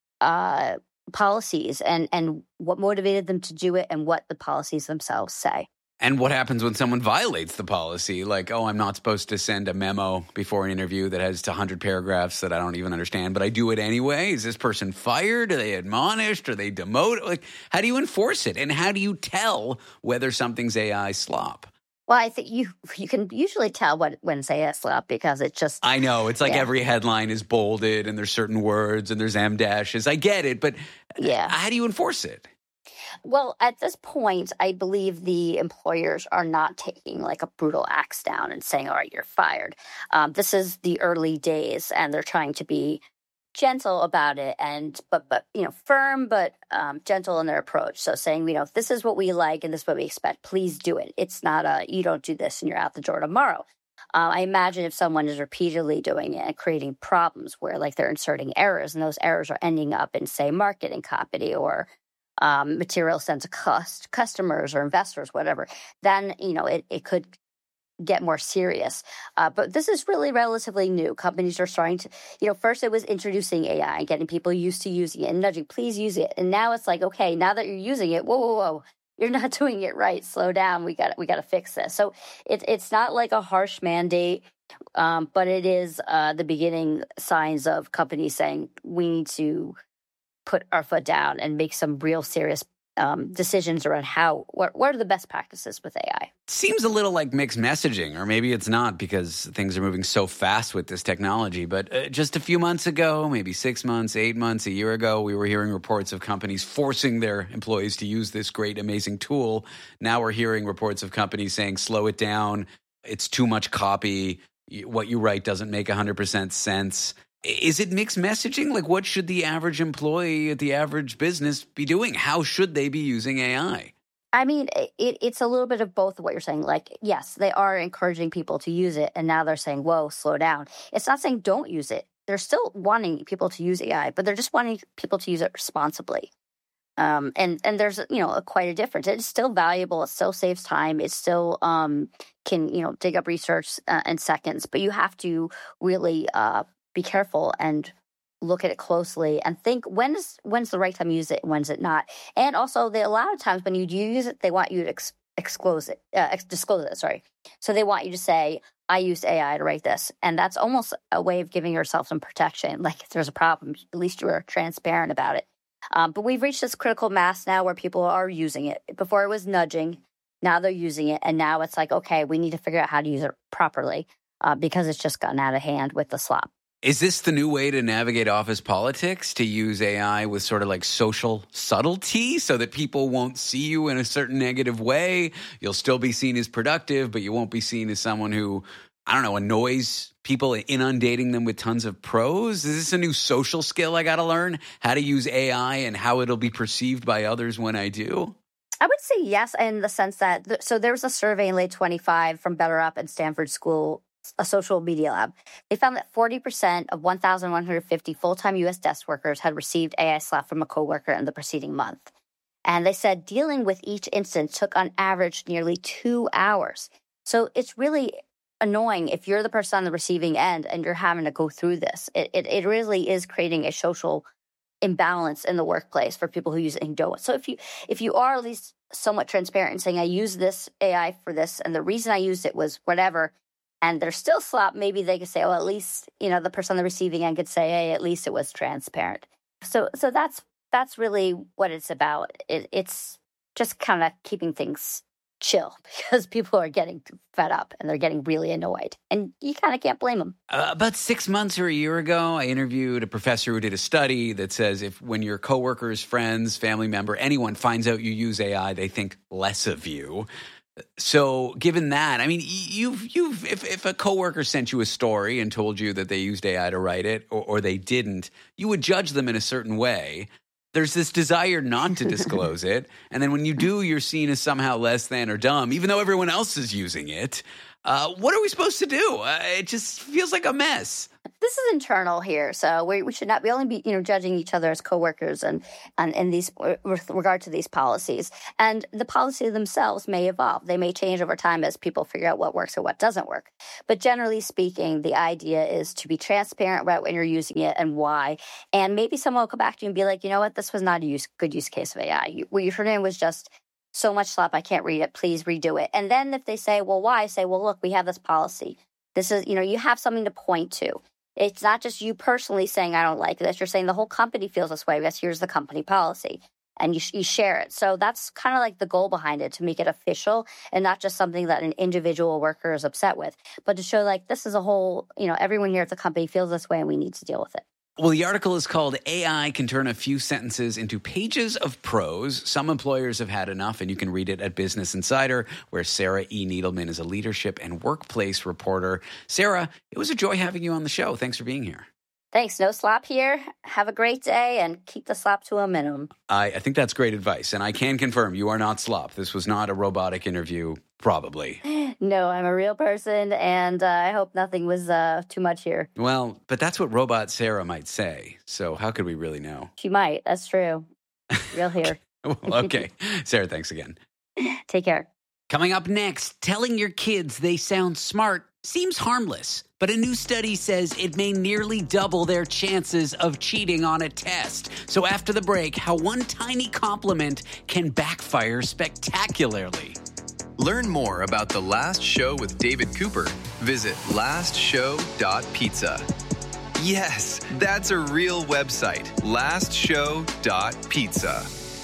uh, policies and, and what motivated them to do it and what the policies themselves say. And what happens when someone violates the policy? Like, oh, I'm not supposed to send a memo before an interview that has one hundred paragraphs that I don't even understand, but I do it anyway. Is this person fired? Are they admonished? Are they demoted? Like, how do you enforce it? And how do you tell whether something's A I slop? Well, I think you you can usually tell what when it's A I slop because it just... I know. It's like yeah. every headline is bolded and there's certain words and there's em dashes. I get it, but yeah. how do you enforce it? Well, at this point, I believe the employers are not taking like a brutal axe down and saying, all right, you're fired. Um, this is the early days, and they're trying to be gentle about it and but, but you know, firm but um, gentle in their approach. So saying, you know, if this is what we like and this is what we expect, please do it. It's not a, you don't do this and you're out the door tomorrow. Uh, I imagine if someone is repeatedly doing it and creating problems where like they're inserting errors and those errors are ending up in, say, marketing copy or Um, material sent to cost, customers or investors, whatever, then, you know, it, it could get more serious. Uh, but this is really relatively new. Companies are starting to, you know, first it was introducing A I and getting people used to using it and nudging, please use it. And now it's like, okay, now that you're using it, whoa, whoa, whoa, you're not doing it right. Slow down. We got we got to fix this. So it, it's not like a harsh mandate, um, but it is uh, the beginning signs of companies saying we need to put our foot down and make some real serious um, decisions around how, what, what are the best practices with A I? Seems a little like mixed messaging, or maybe it's not because things are moving so fast with this technology. But uh, just a few months ago, maybe six months, eight months, a year ago, we were hearing reports of companies forcing their employees to use this great, amazing tool. Now we're hearing reports of companies saying, slow it down. It's too much copy. What you write doesn't make one hundred percent sense. Is it mixed messaging? Like, what should the average employee at the average business be doing? How should they be using A I? I mean, it, it's a little bit of both of what you're saying. Like, yes, they are encouraging people to use it, and now they're saying, whoa, slow down. It's not saying don't use it. They're still wanting people to use A I, but they're just wanting people to use it responsibly. Um, and, and there's, you know, a, quite a difference. It's still valuable. It still saves time. It still um, can, you know, dig up research uh, in seconds. But you have to really uh, be careful and look at it closely and think when is when's the right time to use it and when's it not. And also, they, a lot of times when you do use it, they want you to ex- disclose it, uh, ex- disclose it. Sorry, so they want you to say, "I used A I to write this," and that's almost a way of giving yourself some protection. Like if there's a problem, at least you are transparent about it. Um, but we've reached this critical mass now where people are using it. Before it was nudging, now they're using it, and now it's like, okay, we need to figure out how to use it properly uh, because it's just gotten out of hand with the slop. Is this the new way to navigate office politics, to use A I with sort of like social subtlety so that people won't see you in a certain negative way? You'll still be seen as productive, but you won't be seen as someone who, I don't know, annoys people, inundating them with tons of pros? Is this a new social skill I got to learn? How to use A I and how it'll be perceived by others when I do? I would say yes, in the sense that, th- so there was a survey in late twenty-five from BetterUp and Stanford School, a social media lab. They found that forty percent of one thousand one hundred fifty full-time U S desk workers had received A I slap from a coworker in the preceding month. And they said dealing with each instance took on average nearly two hours. So it's really annoying if you're the person on the receiving end and you're having to go through this. It, it, it really is creating a social imbalance in the workplace for people who use it and don't. So if you if you are at least somewhat transparent and saying, I use this A I for this, and the reason I used it was whatever, and they're still slop, maybe they could say, oh, at least, you know, the person on the receiving end could say, hey, at least it was transparent. So so that's that's really what it's about. It, it's just kind of keeping things chill because people are getting fed up and they're getting really annoyed. And you kind of can't blame them. Uh, about six months or a year ago, I interviewed a professor who did a study that says if when your coworkers, friends, family member, anyone finds out you use A I, they think less of you. So given that, I mean, you've, you've, if, if a coworker sent you a story and told you that they used A I to write it or, or they didn't, you would judge them in a certain way. There's this desire not to disclose it. And then when you do, you're seen as somehow less than or dumb, even though everyone else is using it. Uh, what are we supposed to do? Uh, it just feels like a mess. This is internal here, so we, we should not be only be you know judging each other as coworkers and and in these with regard to these policies. And the policies themselves may evolve; they may change over time as people figure out what works or what doesn't work. But generally speaking, the idea is to be transparent about when you're using it and why. And maybe someone will come back to you and be like, you know what, this was not a use, good use case of A I. You, what you heard in was just so much slop, I can't read it. Please redo it. And then if they say, well, why? Say, well, look, we have this policy. This is, you know, you have something to point to. It's not just you personally saying, I don't like this. You're saying the whole company feels this way. Yes, here's the company policy. And you, you share it. So that's kind of like the goal behind it, to make it official and not just something that an individual worker is upset with, but to show like this is a whole, you know, everyone here at the company feels this way and we need to deal with it. Well, the article is called A I Can Turn a Few Sentences into Pages of Prose. Some employers have had enough, and you can read it at Business Insider, where Sarah E. Needleman is a leadership and workplace reporter. Sarah, it was a joy having you on the show. Thanks for being here. Thanks. No slop here. Have a great day and keep the slop to a minimum. I, I think that's great advice, and I can confirm you are not slop. This was not a robotic interview, probably. No, I'm a real person, and uh, I hope nothing was uh, too much here. Well, but that's what Robot Sarah might say, so how could we really know? She might. That's true. Real here. Well, okay. Sarah, thanks again. Take care. Coming up next, telling your kids they sound smart seems harmless, but a new study says it may nearly double their chances of cheating on a test. So after the break, how one tiny compliment can backfire spectacularly. Learn more about The Last Show with David Cooper. Visit last show dot pizza. Yes, that's a real website, last show dot pizza.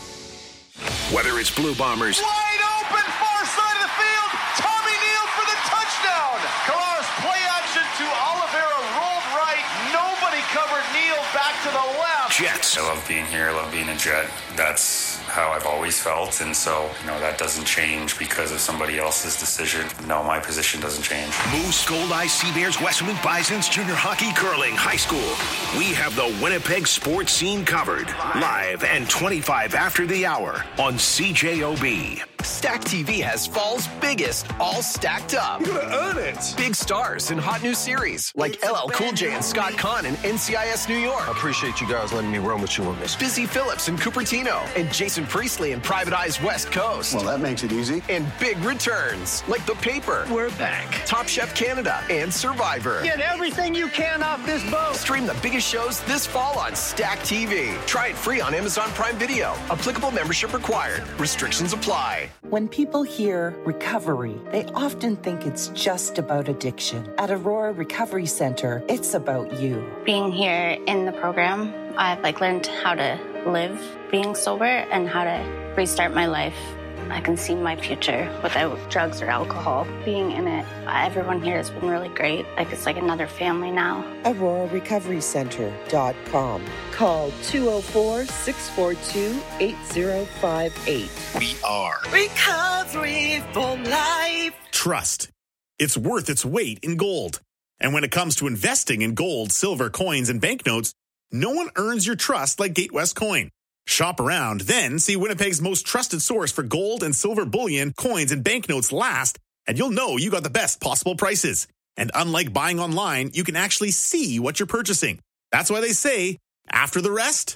Whether it's Blue Bombers, wide open, far side of the field, Tommy Neal for the touchdown. Kalaris play action to Oliveira, rolled right, nobody covered Neal, back to the left. Jets. I love being here, I love being a Jet. That's how I've always felt, and so, you know, that doesn't change because of somebody else's decision. No, my position doesn't change. Moose, Gold Eye, Sea Bears, Westwood Bisons, junior hockey, curling, high school. We have the Winnipeg sports scene covered. Live and twenty-five after the hour on C J O B. Stack T V has fall's biggest, all stacked up. You're gonna earn it. Big stars in hot new series like L L Cool J and Scott Conn in N C I S New York. I appreciate you guys letting me run with you on this. Busy Phillips and Cupertino and Jason Priestley in Private Eye's West Coast. Well, that makes it easy. And big returns like The Paper. We're back. Top Chef Canada and Survivor. Get everything you can off this boat. Stream the biggest shows this fall on Stack T V. Try it free on Amazon Prime Video. Applicable membership required. Restrictions apply. When people hear recovery, they often think it's just about addiction. At Aurora Recovery Center, it's about you. Being here in the program, I've like learned how to live being sober and how to restart my life. I can see my future without drugs or alcohol. Being in it, everyone here has been really great. Like it's like another family now. Aurora Recovery Center dot com. Call two oh four, six four two, eight oh five eight. We are Recovery for Life. Trust. It's worth its weight in gold. And when it comes to investing in gold, silver, coins, and banknotes, no one earns your trust like Gatewest Coin. Shop around, then see Winnipeg's most trusted source for gold and silver bullion, coins, and banknotes last, and you'll know you got the best possible prices. And unlike buying online, you can actually see what you're purchasing. That's why they say, after the rest,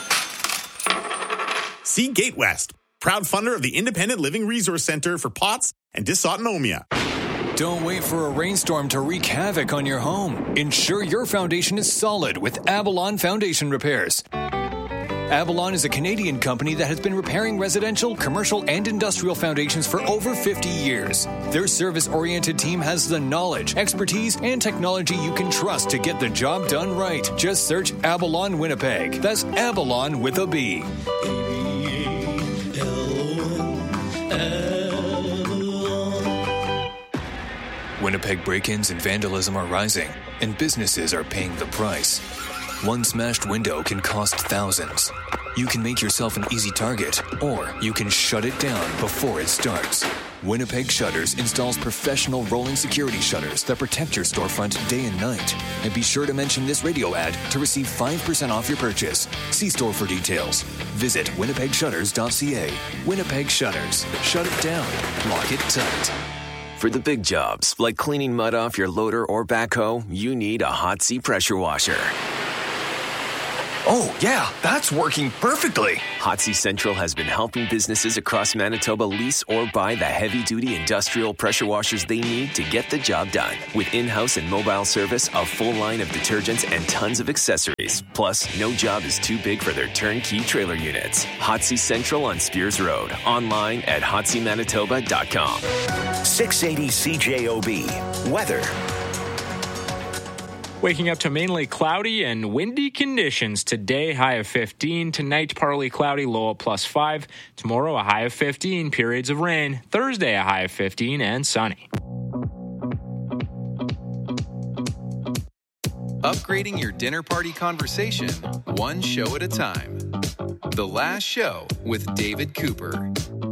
see Gatewest, proud funder of the Independent Living Resource Center for P O T S and Dysautonomia. Don't wait for a rainstorm to wreak havoc on your home. Ensure your foundation is solid with Avalon Foundation Repairs. Avalon is a Canadian company that has been repairing residential, commercial, and industrial foundations for over fifty years. Their service-oriented team has the knowledge, expertise, and technology you can trust to get the job done right. Just search Avalon Winnipeg. That's Avalon with a B. Winnipeg break-ins and vandalism are rising, and businesses are paying the price. One smashed window can cost thousands. You can make yourself an easy target, or you can shut it down before it starts. Winnipeg Shutters installs professional rolling security shutters that protect your storefront day and night. And be sure to mention this radio ad to receive five percent off your purchase. See store for details. Visit winnipeg shutters dot c a. Winnipeg Shutters. Shut it down. Lock it tight. For the big jobs, like cleaning mud off your loader or backhoe, you need a Hotsy pressure washer. Oh, yeah, that's working perfectly. Hotsy Central has been helping businesses across Manitoba lease or buy the heavy-duty industrial pressure washers they need to get the job done. With in-house and mobile service, a full line of detergents, and tons of accessories. Plus, no job is too big for their turnkey trailer units. Hotsy Central on Spears Road. Online at hotsy manitoba dot com. six eighty C J O B. Weather. Waking up to mainly cloudy and windy conditions. Today, high of fifteen. Tonight, partly cloudy, low of plus five. Tomorrow, a high of fifteen, periods of rain. Thursday, a high of fifteen and sunny. Upgrading your dinner party conversation, one show at a time. The Last Show with David Cooper.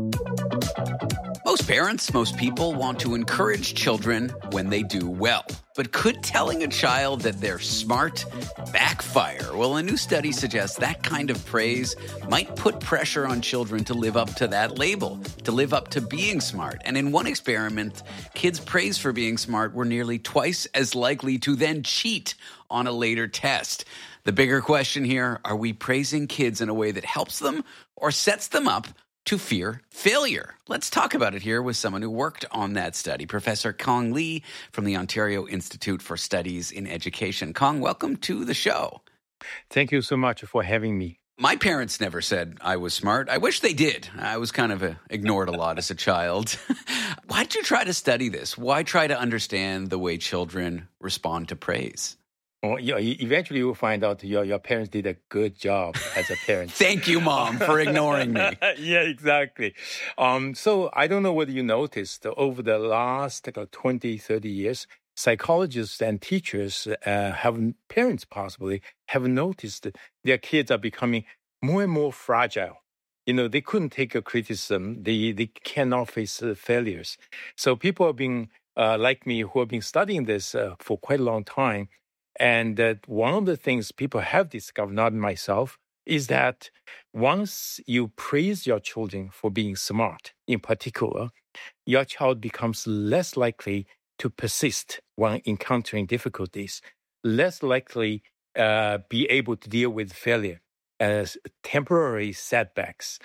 Most parents, most people want to encourage children when they do well. But could telling a child that they're smart backfire? Well, a new study suggests that kind of praise might put pressure on children to live up to that label, to live up to being smart. And in one experiment, kids praised for being smart were nearly twice as likely to then cheat on a later test. The bigger question here, are we praising kids in a way that helps them or sets them up to fear failure? Let's talk about it here with someone who worked on that study, Professor Kong Lee from the Ontario Institute for Studies in Education. Kong, welcome to the show. Thank you so much for having me. My parents never said I was smart. I wish they did. I was kind of a, ignored a lot as a child. Why did you try to study this? Why try to understand the way children respond to praise? Well, yeah, eventually you will find out your, your parents did a good job as a parent. Thank you, Mom, for ignoring me. Yeah, exactly. Um, so I don't know whether you noticed over the last like, twenty, thirty years, psychologists and teachers, uh, have parents possibly, have noticed that their kids are becoming more and more fragile. You know, they couldn't take a criticism. They, they cannot face uh, failures. So people have been, uh, like me, who have been studying this uh, for quite a long time. And uh, one of the things people have discovered, not myself, is that once you praise your children for being smart, in particular, your child becomes less likely to persist when encountering difficulties, less likely uh, be able to deal with failure as temporary setbacks.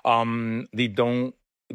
Um, they don't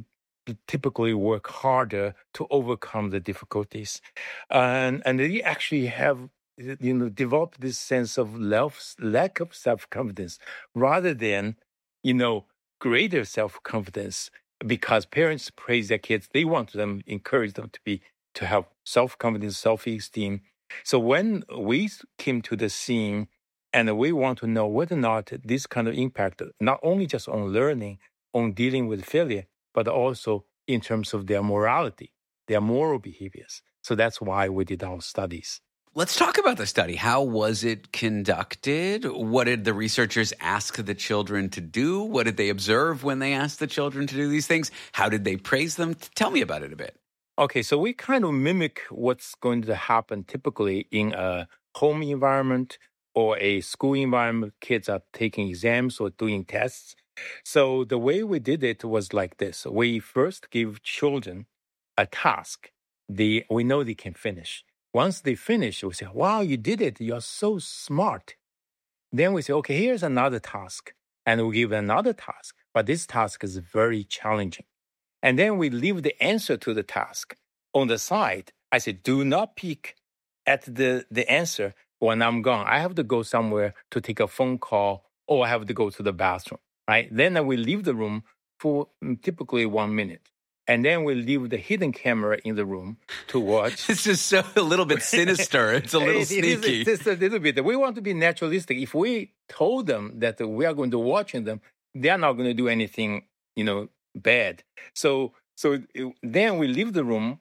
typically work harder to overcome the difficulties. And, and they actually have you know, develop this sense of lack of self-confidence rather than, you know, greater self-confidence because parents praise their kids. They want them, encourage them to be, to have self-confidence, self-esteem. So when we came to the scene and we want to know whether or not this kind of impact, not only just on learning, on dealing with failure, but also in terms of their morality, their moral behaviors. So that's why we did our studies. Let's talk about the study. How was it conducted? What did the researchers ask the children to do? What did they observe when they asked the children to do these things? How did they praise them? Tell me about it a bit. Okay, so we kind of mimic what's going to happen typically in a home environment or a school environment. Kids are taking exams or doing tests. So the way we did it was like this. We first give children a task. They, we know they can finish. Once they finish, we say, wow, you did it. You're so smart. Then we say, okay, here's another task. And we give another task. But this task is very challenging. And then we leave the answer to the task on the side. I say, do not peek at the, the answer when I'm gone. I have to go somewhere to take a phone call or I have to go to the bathroom, right? Then we leave the room for typically one minute. And then we leave the hidden camera in the room to watch. It's just so a little bit sinister. It's a little it, sneaky. It is, it's just a little bit. We want to be naturalistic. If we told them that we are going to watch them, they are not going to do anything, you know, bad. So, so it, then we leave the room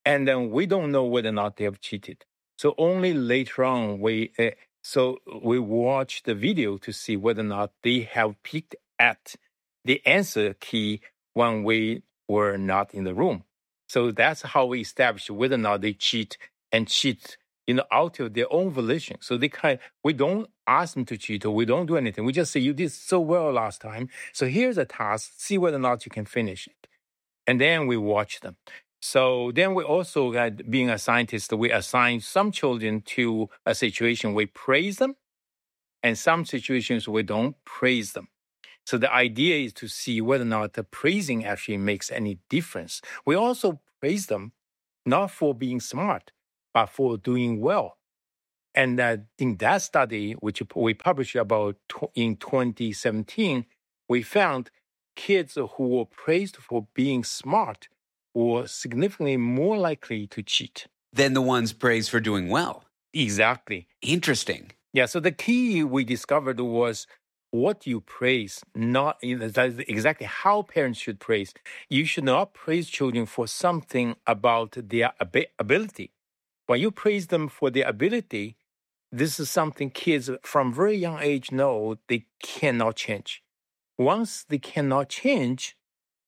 And then we don't know whether or not they have cheated. So only later on, we uh, so we watch the video to see whether or not they have picked at the answer key when we were not in the room. So that's how we establish whether or not they cheat and cheat, you know, out of their own volition. So they kind we don't ask them to cheat or we don't do anything. We just say, you did so well last time. So here's a task. See whether or not you can finish it. And then we watch them. So then we also, uh, being a scientist, we assign some children to a situation we praise them, and some situations we don't praise them. So the idea is to see whether or not the praising actually makes any difference. We also praise them not for being smart, but for doing well. And uh, in that study, which we published about tw- in twenty seventeen, we found kids who were praised for being smart were significantly more likely to cheat than the ones praised for doing well. Exactly. Interesting. Yeah, so the key we discovered was what you praise, not that's exactly how parents should praise. You should not praise children for something about their ab- ability. When you praise them for their ability, this is something kids from very young age know they cannot change. Once they cannot change,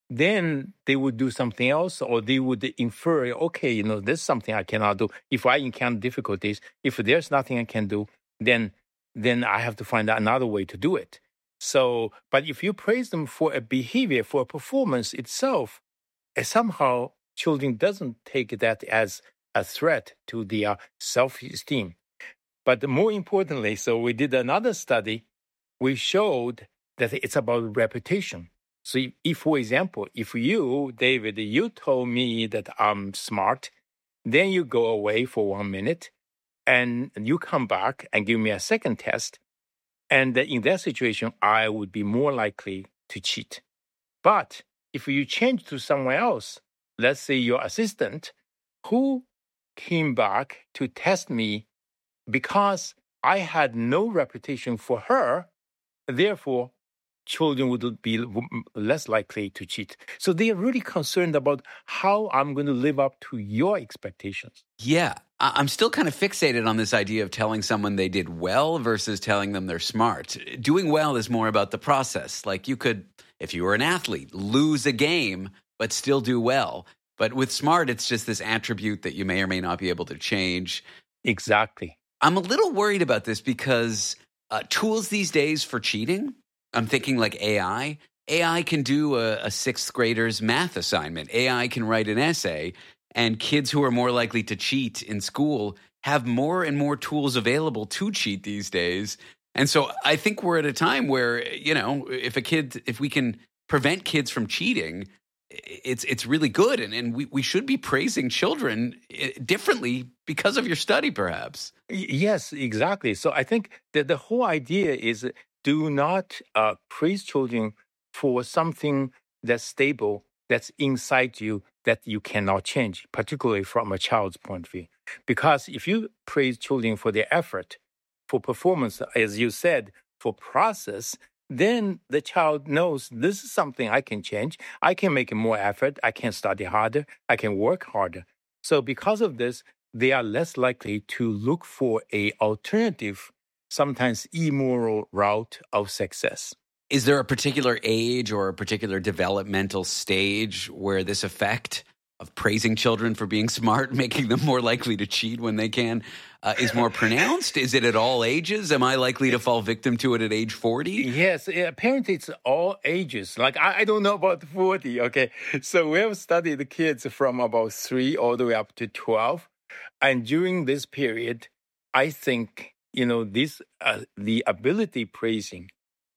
then they would do something else, or they would infer, okay, you know, there's something I cannot do. If I encounter difficulties, if there's nothing I can do, then then I have to find another way to do it. So, but if you praise them for a behavior, for a performance itself, somehow children doesn't take that as a threat to their self-esteem. But more importantly, so we did another study. We showed that it's about reputation. So if, if, for example, if you, David, you told me that I'm smart, then you go away for one minute and you come back and give me a second test. And in that situation, I would be more likely to cheat. But if you change to someone else, let's say your assistant, who came back to test me because I had no reputation for her, therefore, children would be less likely to cheat. So they are really concerned about how I'm going to live up to your expectations. Yeah. I'm still kind of fixated on this idea of telling someone they did well versus telling them they're smart. Doing well is more about the process. Like you could, if you were an athlete, lose a game, but still do well. But with smart, it's just this attribute that you may or may not be able to change. Exactly. I'm a little worried about this because uh, tools these days for cheating, I'm thinking like A I. A I can do a, a sixth grader's math assignment. A I can write an essay. And kids who are more likely to cheat in school have more and more tools available to cheat these days. And so I think we're at a time where, you know, if a kid, if we can prevent kids from cheating, it's it's really good. And, and we, we should be praising children differently because of your study, perhaps. Yes, exactly. So I think that the whole idea is do not uh, praise children for something that's stable, that's inside you, that you cannot change, particularly from a child's point of view. Because if you praise children for their effort, for performance, as you said, for process, then the child knows this is something I can change. I can make more effort. I can study harder. I can work harder. So because of this, they are less likely to look for a alternative, sometimes immoral route of success. Is there a particular age or a particular developmental stage where this effect of praising children for being smart, making them more likely to cheat when they can, uh, is more pronounced? Is it at all ages? Am I likely to fall victim to it at age forty? Yes, apparently it's all ages. Like, I, I don't know about forty, okay? So we have studied the kids from about three all the way up to twelve. And during this period, I think, you know, this uh, the ability praising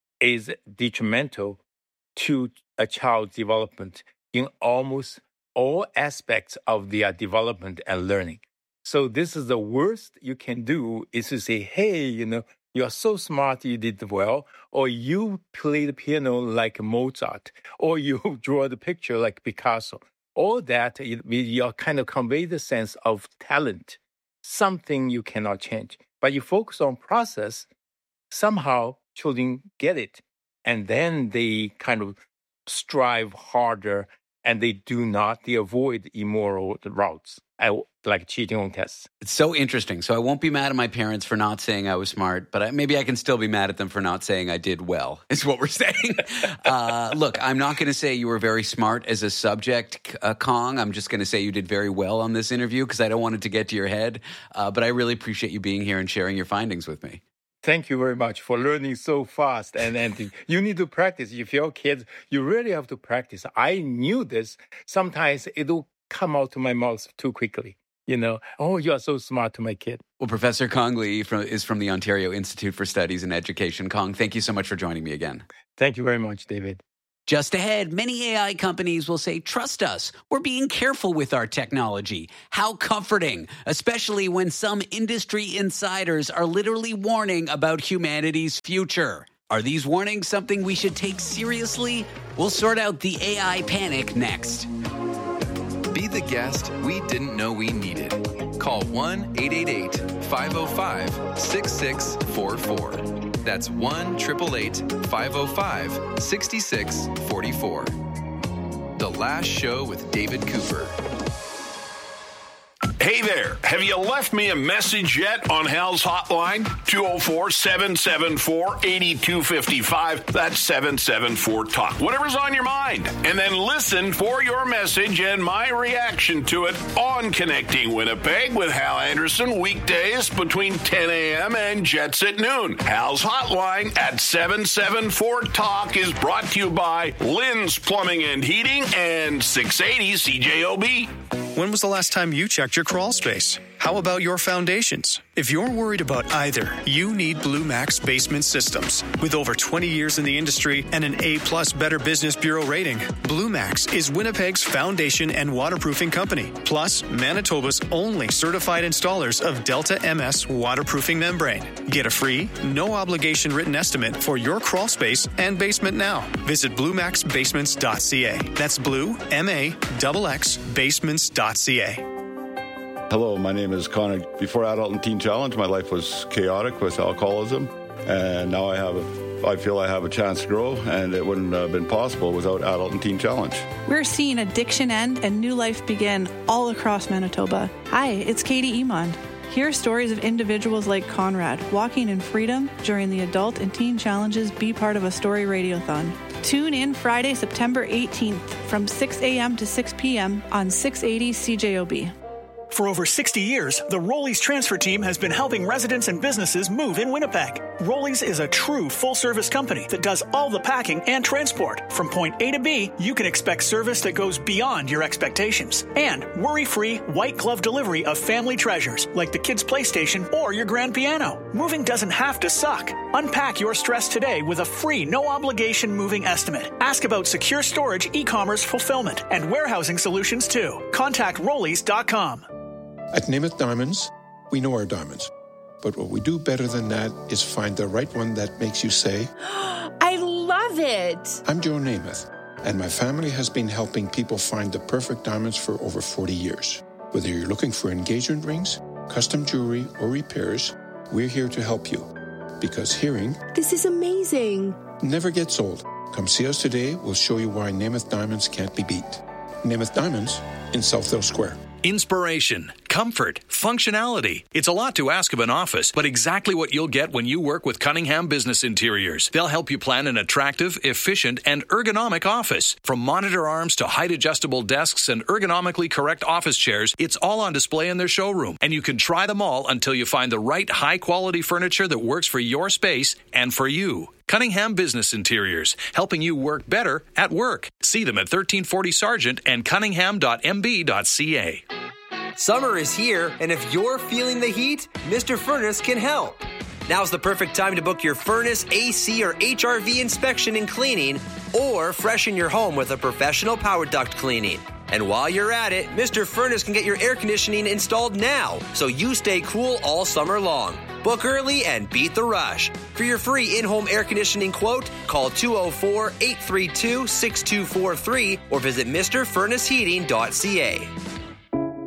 is detrimental to a child's development in almost all aspects of their development and learning. So this is the worst you can do is to say, hey, you know, you're so smart, you did well, or you play the piano like Mozart, or you draw the picture like Picasso. All that, you kind of convey the sense of talent, something you cannot change. But you focus on process, somehow children get it. And then they kind of strive harder and they do not, they avoid immoral routes. I like cheating on tests. It's so interesting. So I won't be mad at my parents for not saying I was smart, but I, maybe I can still be mad at them for not saying I did well, is what we're saying. uh, look, I'm not going to say you were very smart as a subject, uh, Kong. I'm just going to say you did very well on this interview because I don't want it to get to your head. Uh, but I really appreciate you being here and sharing your findings with me. Thank you very much for learning so fast. And, and you need to practice. If you're kids, you really have to practice. I knew this. Sometimes it'll come out to my mouth too quickly. You know, oh, you are so smart to my kid. Well, Professor Kong Lee from, is from the Ontario Institute for Studies in Education. Kong, thank you so much for joining me again. Thank you very much, David. Just ahead, many A I companies will say, trust us, we're being careful with our technology. How comforting, especially when some industry insiders are literally warning about humanity's future. Are these warnings something we should take seriously? We'll sort out the A I panic next. Be the guest we didn't know we needed. Call one eight eight eight, five oh five, six six four four. That's one eight eight eight, five oh five, six six four four. The Last Show with David Cooper. Hey there, have you left me a message yet on Hal's hotline? two oh four, seven seven four, eight two five five. That's seven seven four talk. Whatever's on your mind. And then listen for your message and my reaction to it on Connecting Winnipeg with Hal Anderson, weekdays between ten a.m. and Jets at noon. Hal's hotline at seven seven four talk is brought to you by Lynn's Plumbing and Heating and six eighty C J O B. When was the last time you checked your crawl space? How about your foundations? If you're worried about either, you need Blue Max Basement Systems. With over twenty years in the industry and an A-plus Better Business Bureau rating, Blue Max is Winnipeg's foundation and waterproofing company, plus Manitoba's only certified installers of Delta M S waterproofing membrane. Get a free, no-obligation written estimate for your crawl space and basement now. Visit blue max basements dot c a. That's blue, M A X X, basements dot c a. Hello, my name is Connor. Before Adult and Teen Challenge, my life was chaotic with alcoholism, and now I have a, I feel I have a chance to grow, and it wouldn't have been possible without Adult and Teen Challenge. We're seeing addiction end and new life begin all across Manitoba. Hi, it's Katie Emond. Hear stories of individuals like Conrad walking in freedom during the Adult and Teen Challenge's Be Part of a Story Radiothon. Tune in Friday, September eighteenth from six a.m. to six p.m. on six eighty C J O B. For over sixty years, the Rollies transfer team has been helping residents and businesses move in Winnipeg. Rollies is a true full-service company that does all the packing and transport. From point A to B, you can expect service that goes beyond your expectations. And worry-free, white-glove delivery of family treasures, like the kids' PlayStation or your grand piano. Moving doesn't have to suck. Unpack your stress today with a free, no-obligation moving estimate. Ask about secure storage, e-commerce fulfillment, and warehousing solutions, too. Contact rollies dot com. At Namath Diamonds, we know our diamonds. But what we do better than that is find the right one that makes you say, I love it. I'm Joe Namath, and my family has been helping people find the perfect diamonds for over forty years. Whether you're looking for engagement rings, custom jewelry, or repairs, we're here to help you. Because hearing, this is amazing, never gets old. Come see us today. We'll show you why Namath Diamonds can't be beat. Namath Diamonds in Southdale Square. Inspiration, comfort, functionality. It's a lot to ask of an office, but exactly what you'll get when you work with Cunningham Business Interiors. They'll help you plan an attractive, efficient, and ergonomic office. From monitor arms to height-adjustable desks and ergonomically correct office chairs, it's all on display in their showroom, and you can try them all until you find the right high-quality furniture that works for your space and for you. Cunningham Business Interiors, helping you work better at work. See them at thirteen forty Sargent and cunningham dot m b dot c a. Summer is here, and if you're feeling the heat, Mister Furnace can help. Now's the perfect time to book your furnace, A C, or H R V inspection and cleaning, or freshen your home with a professional power duct cleaning. And while you're at it, Mister Furnace can get your air conditioning installed now, so you stay cool all summer long. Book early and beat the rush. For your free in-home air conditioning quote, call two oh four, eight three two, six two four three or visit Mr Furnace Heating dot c a. six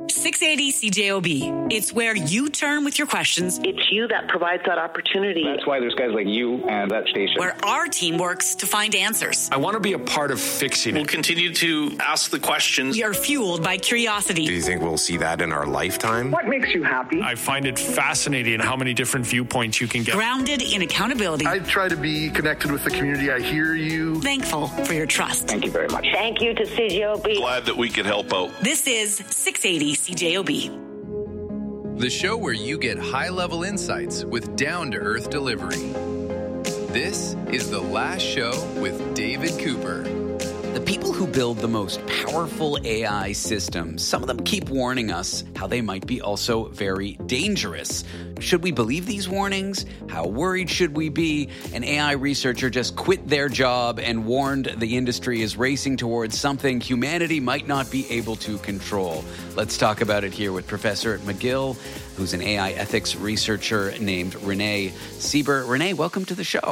eighty C J O B. It's where you turn with your questions. It's you that provides that opportunity. That's why there's guys like you and that station. Where our team works to find answers. I want to be a part of fixing it. We'll continue to ask the questions. We are fueled by curiosity. Do you think we'll see that in our lifetime? What makes you happy? I find it fascinating how many different viewpoints you can get. Grounded in accountability. I try to be connected with the community. I hear you. Thankful for your trust. Thank you very much. Thank you to C J O B. Glad that we could help out. This is six eighty C J O B. The show where you get high-level insights with down-to-earth delivery. This is The Last Show with David Cooper. The people who build the most powerful A I systems, some of them keep warning us how they might be also very dangerous. Should we believe these warnings? How worried should we be? An A I researcher just quit their job and warned the industry is racing towards something humanity might not be able to control. Let's talk about it here with Professor at McGill, who's an A I ethics researcher named Renee Sieber. Renee, welcome to the show.